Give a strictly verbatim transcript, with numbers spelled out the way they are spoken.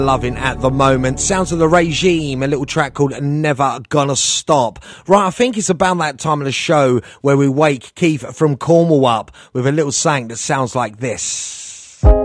Loving at the moment. Sounds of the Regime, a little track called Never Gonna Stop. Right, I think it's about that time of the show where we wake Keith from Cornwall up with a little sang that sounds like this.